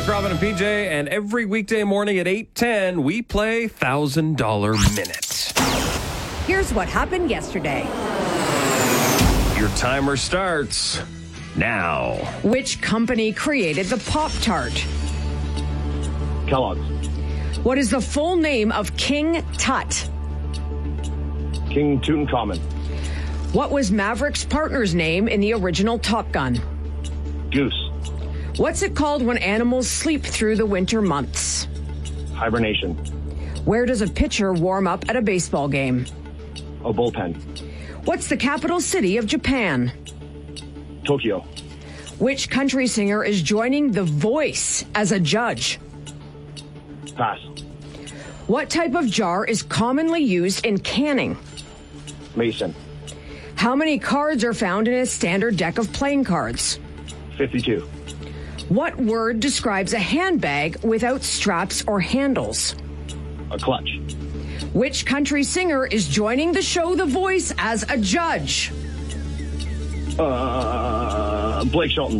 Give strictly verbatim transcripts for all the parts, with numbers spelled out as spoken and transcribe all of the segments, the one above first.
It's Robin and P J, and every weekday morning at eight ten, we play one thousand dollars Minute. Here's what happened yesterday. Your timer starts now. Which company created the Pop-Tart? Kellogg's. What is the full name of King Tut? King Tutankhamun. What was Maverick's partner's name in the original Top Gun? Goose. What's it called when animals sleep through the winter months? Hibernation. Where does a pitcher warm up at a baseball game? A bullpen. What's the capital city of Japan? Tokyo. Which country singer is joining The Voice as a judge? Pass. What type of jar is commonly used in canning? Mason. How many cards are found in a standard deck of playing cards? fifty-two. What word describes a handbag without straps or handles? A clutch. Which country singer is joining the show The Voice as a judge? Uh, Blake Shelton.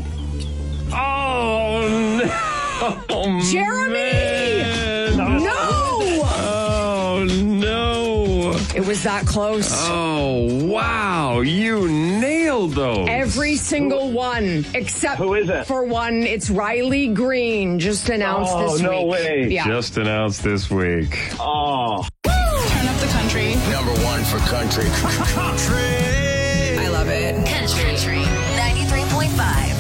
Oh, no. Oh, Jeremy! man. No! Oh, no. It was that close. Oh, wow. You nailed those. Every single one, except Who is it? for one. It's Riley Green, just announced Oh, this no week. way. Yeah. Just announced this week. Oh. Turn up the country. Number one for country. Country. I love it. Country ninety-three point five.